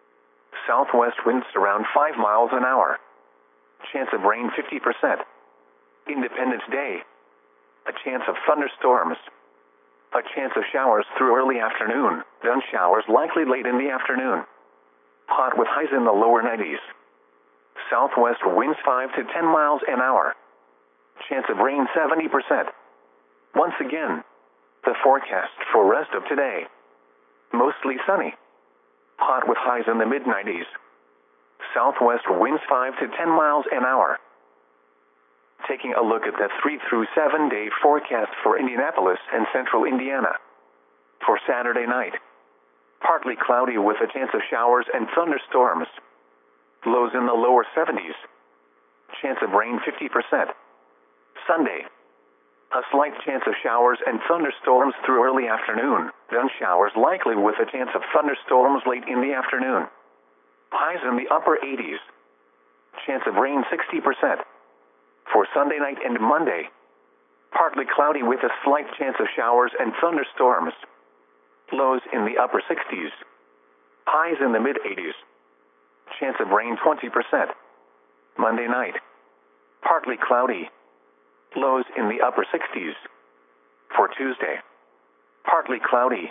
Speaker 1: Southwest winds around five miles an hour. Chance of rain fifty percent. Independence Day. A chance of thunderstorms. A chance of showers through early afternoon, then showers likely late in the afternoon. Hot with highs in the lower nineties. Southwest winds five to ten miles an hour. Chance of rain seventy percent. Once again, the forecast for rest of today. Mostly sunny. Hot with highs in the mid nineties. Southwest winds five to ten miles an hour. Taking a look at the three through seven day forecast for Indianapolis and central Indiana. For Saturday night, partly cloudy with a chance of showers and thunderstorms. Lows in the lower seventies. Chance of rain fifty percent. Sunday, a slight chance of showers and thunderstorms through early afternoon, then showers likely with a chance of thunderstorms late in the afternoon. Highs in the upper eighties. Chance of rain sixty percent. For Sunday night and Monday, partly cloudy with a slight chance of showers and thunderstorms. Lows in the upper sixties. Highs in the mid eighties. Chance of rain twenty percent. Monday night, partly cloudy. Lows in the upper sixties. For Tuesday, partly cloudy.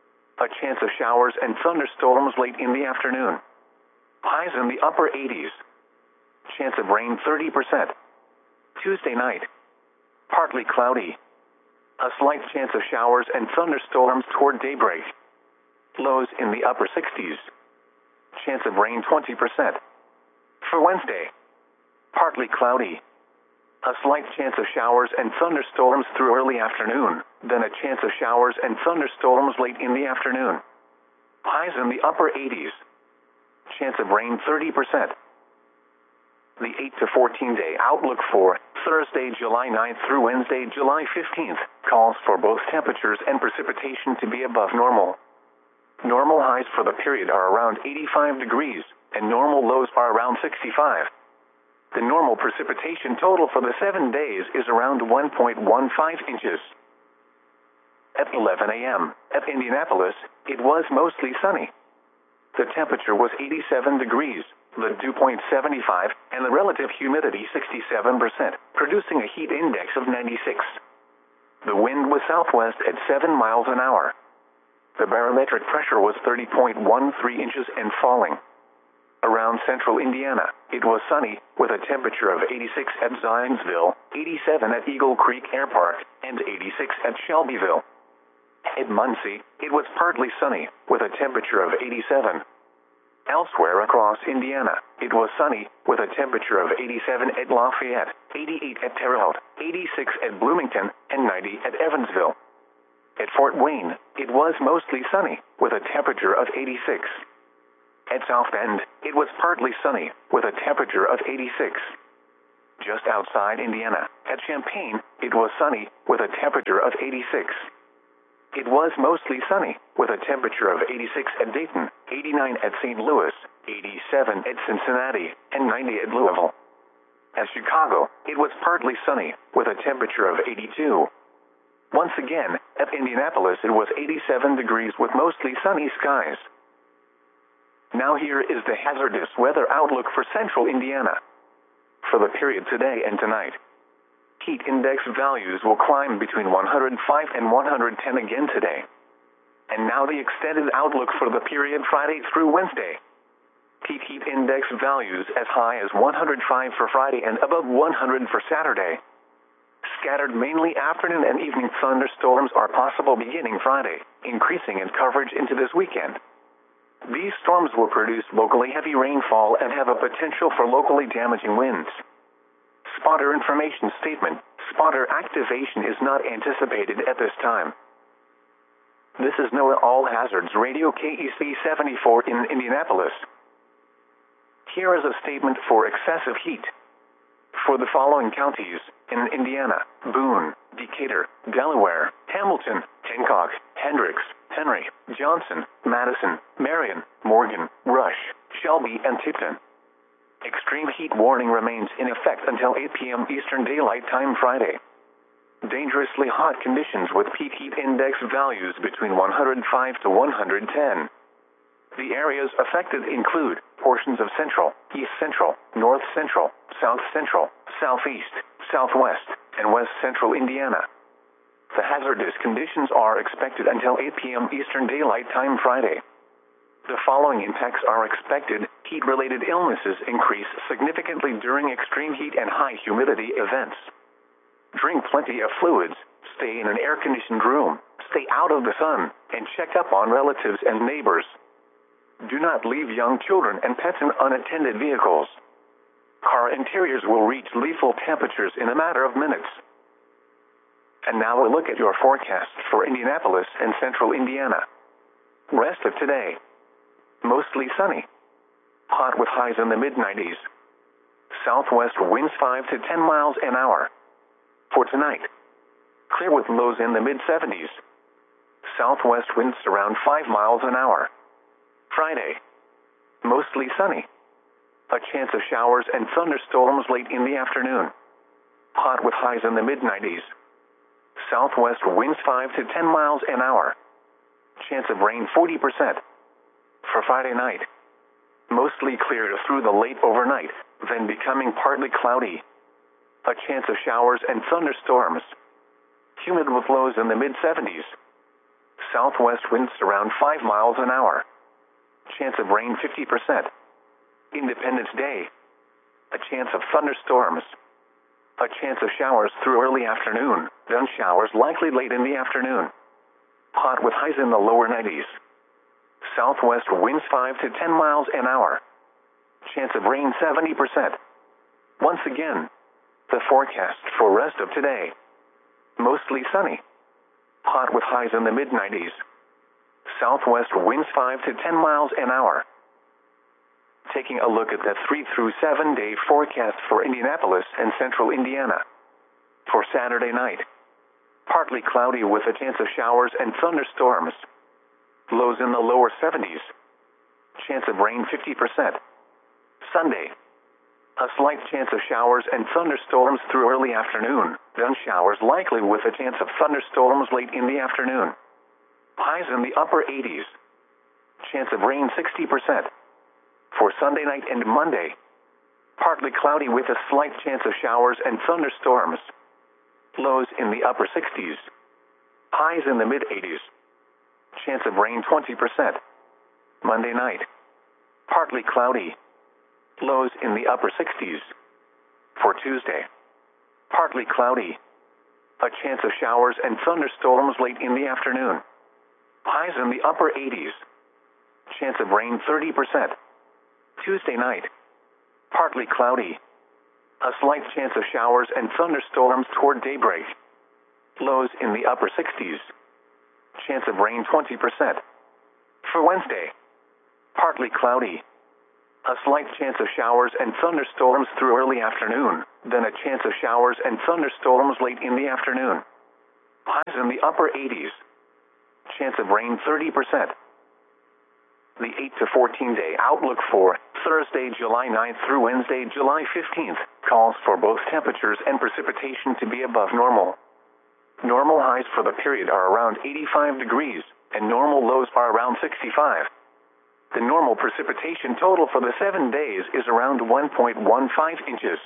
Speaker 1: A chance of showers and thunderstorms late in the afternoon. Highs in the upper eighties. Chance of rain thirty percent. Tuesday night, partly cloudy. A slight chance of showers and thunderstorms toward daybreak. Lows in the upper sixties. Chance of rain twenty percent. For Wednesday, partly cloudy. A slight chance of showers and thunderstorms through early afternoon, then a chance of showers and thunderstorms late in the afternoon. Highs in the upper eighties. Chance of rain thirty percent. The eight to fourteen day outlook for Thursday, July ninth through Wednesday, July fifteenth, calls for both temperatures and precipitation to be above normal. Normal highs for the period are around eighty-five degrees, and normal lows are around sixty-five. The normal precipitation total for the seven days is around one point one five inches. At eleven a m at Indianapolis, it was mostly sunny. The temperature was eighty-seven degrees, the dew point seventy-five, and the relative humidity sixty-seven percent, producing a heat index of ninety-six. The wind was southwest at seven miles an hour. The barometric pressure was thirty point one three inches and falling. Around central Indiana, it was sunny, with a temperature of eighty-six at Zionsville, eighty-seven at Eagle Creek Air Park, and eighty-six at Shelbyville. At Muncie, it was partly sunny, with a temperature of eighty-seven. Elsewhere across Indiana, it was sunny, with a temperature of eighty-seven at Lafayette, eighty-eight at Terre Haute, eighty-six at Bloomington, and ninety at Evansville. At Fort Wayne, it was mostly sunny, with a temperature of eighty-six. At South Bend, it was partly sunny, with a temperature of eighty-six. Just outside Indiana, at Champaign, it was sunny, with a temperature of eighty-six. It was mostly sunny, with a temperature of eighty-six at Dayton, eighty-nine at Saint Louis, eighty-seven at Cincinnati, and ninety at Louisville. At Chicago, it was partly sunny, with a temperature of eighty-two. Once again, at Indianapolis it was eighty-seven degrees with mostly sunny skies. Now here is the hazardous weather outlook for central Indiana. For the period today and tonight, heat index values will climb between one hundred five and one hundred ten again today. And now the extended outlook for the period Friday through Wednesday. Peak heat index values as high as one hundred five for Friday and above one hundred for Saturday. Scattered mainly afternoon and evening thunderstorms are possible beginning Friday, increasing in coverage into this weekend. These storms will produce locally heavy rainfall and have a potential for locally damaging winds. Spotter information statement: spotter activation is not anticipated at this time. This is NOAA All Hazards Radio K E C seventy-four in Indianapolis. Here is a statement for excessive heat. For the following counties in Indiana: Boone, Decatur, Delaware, Hamilton, Hancock, Hendricks, Henry, Johnson, Madison, Marion, Morgan, Rush, Shelby, and Tipton. Extreme heat warning remains in effect until eight p m Eastern Daylight Time Friday. Dangerously hot conditions with peak heat index values between one hundred five to one hundred ten. The areas affected include portions of central, east central, north central, south central, southeast, southwest, and west central Indiana. The hazardous conditions are expected until eight p m Eastern Daylight Time Friday. The following impacts are expected: heat-related illnesses increase significantly during extreme heat and high humidity events. Drink plenty of fluids, stay in an air-conditioned room, stay out of the sun, and check up on relatives and neighbors. Do not leave young children and pets in unattended vehicles. Car interiors will reach lethal temperatures in a matter of minutes. And now a look at your forecast for Indianapolis and central Indiana. Rest of today: mostly sunny. Hot with highs in the mid nineties. Southwest winds five to ten miles an hour. For tonight, clear with lows in the mid seventies. Southwest winds around five miles an hour. Friday, mostly sunny. A chance of showers and thunderstorms late in the afternoon. Hot with highs in the mid nineties. Southwest winds five to ten miles an hour. Chance of rain forty percent. For Friday night, mostly clear through the late overnight, then becoming partly cloudy. A chance of showers and thunderstorms. Humid with lows in the mid seventies. Southwest winds around five miles an hour. Chance of rain fifty percent. Independence Day, a chance of thunderstorms. A chance of showers through early afternoon, then showers likely late in the afternoon. Hot with highs in the lower nineties. Southwest winds five to ten miles an hour. Chance of rain seventy percent. Once again, the forecast for rest of today: mostly sunny. Hot with highs in the mid nineties. Southwest winds five to ten miles an hour. Taking a look at the three through seven day forecast for Indianapolis and central Indiana. For Saturday night, partly cloudy with a chance of showers and thunderstorms. Lows in the lower seventies. Chance of rain fifty percent. Sunday, a slight chance of showers and thunderstorms through early afternoon, then showers likely with a chance of thunderstorms late in the afternoon. Highs in the upper eighties. Chance of rain sixty percent. For Sunday night and Monday, partly cloudy with a slight chance of showers and thunderstorms. Lows in the upper sixties. Highs in the mid eighties. Chance of rain twenty percent. Monday night, partly cloudy. Lows in the upper sixties. For Tuesday, partly cloudy. A chance of showers and thunderstorms late in the afternoon. Highs in the upper eighties. Chance of rain thirty percent. Tuesday night, partly cloudy. A slight chance of showers and thunderstorms toward daybreak. Lows in the upper sixties. Chance of rain twenty percent. For Wednesday, partly cloudy. A slight chance of showers and thunderstorms through early afternoon, then a chance of showers and thunderstorms late in the afternoon. Highs in the upper eighties. Chance of rain thirty percent. The eight to fourteen day outlook for Thursday, July ninth through Wednesday, July fifteenth, calls for both temperatures and precipitation to be above normal. Normal highs for the period are around eighty-five degrees, and normal lows are around sixty-five. The normal precipitation total for the seven days is around one point one five inches.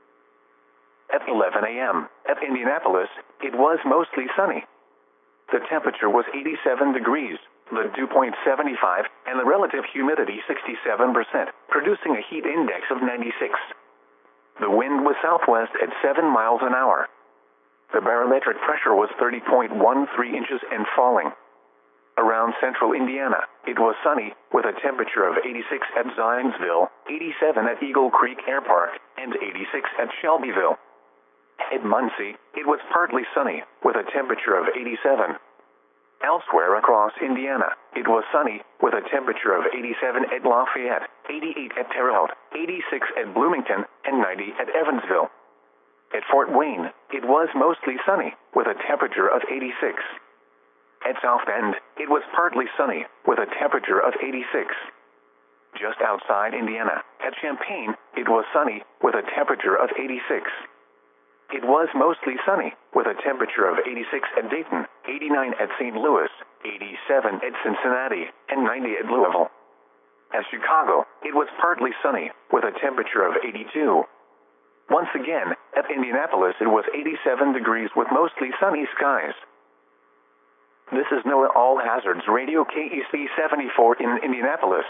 Speaker 1: At eleven a m at Indianapolis, it was mostly sunny. The temperature was eighty-seven degrees, the dew point seventy-five, and the relative humidity sixty-seven percent, producing a heat index of ninety-six. The wind was southwest at seven miles an hour. The barometric pressure was thirty point one three inches and falling. Around central Indiana, it was sunny, with a temperature of eighty-six at Zionsville, eighty-seven at Eagle Creek Air Park, and eighty-six at Shelbyville. At Muncie, it was partly sunny, with a temperature of eighty-seven. Elsewhere across Indiana, it was sunny, with a temperature of eighty-seven at Lafayette, eighty-eight at Terre Haute, eighty-six at Bloomington, and ninety at Evansville. At Fort Wayne, it was mostly sunny, with a temperature of eighty-six. At South Bend, it was partly sunny, with a temperature of eighty-six. Just outside Indiana, at Champaign, it was sunny, with a temperature of eighty-six. It was mostly sunny, with a temperature of eighty-six at Dayton, eighty-nine at Saint Louis, eighty-seven at Cincinnati, and ninety at Louisville. At Chicago, it was partly sunny, with a temperature of eighty-two. Once again, at Indianapolis it was eighty-seven degrees with mostly sunny skies. This is NOAA All Hazards Radio K E C seventy-four in Indianapolis.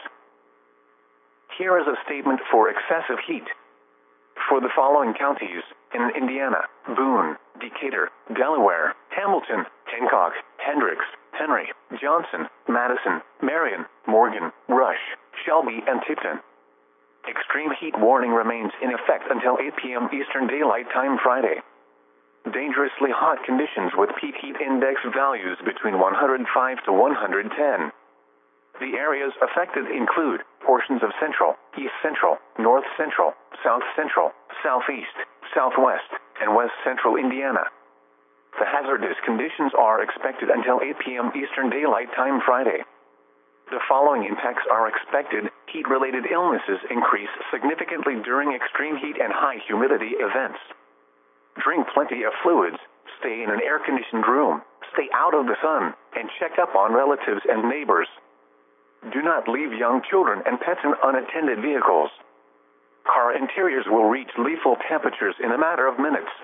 Speaker 1: Here is a statement for excessive heat. For the following counties, in Indiana: Boone, Decatur, Delaware, Hamilton, Hancock, Hendricks, Henry, Johnson, Madison, Marion, Morgan, Rush, Shelby, and Tipton. Extreme heat warning remains in effect until eight p m Eastern Daylight Time Friday. Dangerously hot conditions with peak heat index values between one hundred five to one hundred ten. The areas affected include portions of central, east central, north central, south central, southeast, southwest, and west central Indiana. The hazardous conditions are expected until eight p m Eastern Daylight Time Friday. The following impacts are expected. Heat-related illnesses increase significantly during extreme heat and high humidity events. Drink plenty of fluids, stay in an air-conditioned room, stay out of the sun, and check up on relatives and neighbors. Do not leave young children and pets in unattended vehicles. Car interiors will reach lethal temperatures in a matter of minutes.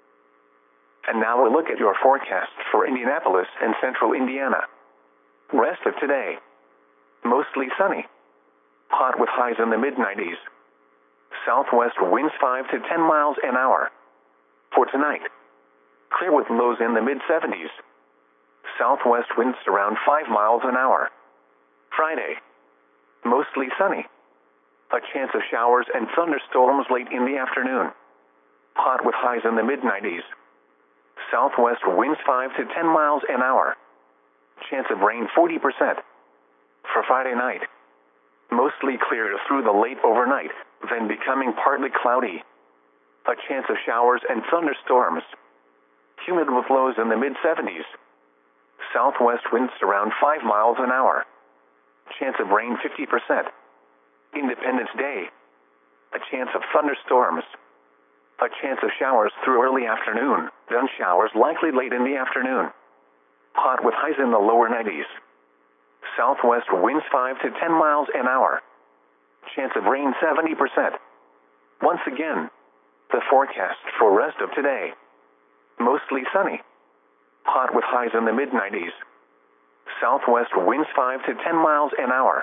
Speaker 1: And now a look at your forecast for Indianapolis and central Indiana. Rest of today: mostly sunny. Hot with highs in the mid nineties. Southwest winds five to ten miles an hour. For tonight, clear with lows in the mid seventies. Southwest winds around five miles an hour. Friday, mostly sunny. A chance of showers and thunderstorms late in the afternoon. Hot with highs in the mid nineties. Southwest winds five to ten miles an hour. Chance of rain forty percent. For Friday night, mostly clear through the late overnight, then becoming partly cloudy. A chance of showers and thunderstorms. Humid with lows in the mid seventies. Southwest winds around five miles an hour. Chance of rain fifty percent. Independence Day, a chance of thunderstorms. A chance of showers through early afternoon, then showers likely late in the afternoon. Hot with highs in the lower nineties. Southwest winds five to ten miles an hour. Chance of rain seventy percent. Once again, the forecast for rest of today: mostly sunny. Hot with highs in the mid nineties. Southwest winds five to ten miles an hour.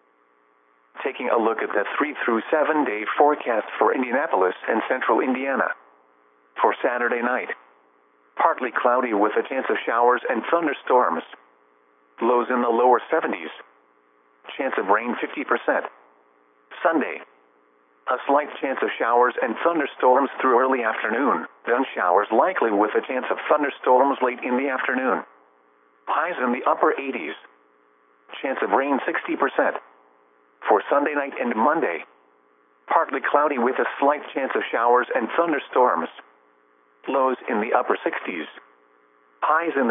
Speaker 1: Taking a look at the three through seven day forecast for Indianapolis and central Indiana. For Saturday night, partly cloudy with a chance of showers and thunderstorms. Lows in the lower seventies. Chance of rain fifty percent. Sunday, a slight chance of showers and thunderstorms through early afternoon, then showers likely with a chance of thunderstorms late in the afternoon. Highs in the upper eighties. Chance of rain sixty percent. For Sunday night and Monday, partly cloudy with a slight chance of showers and thunderstorms. Lows in the upper sixties. Highs in the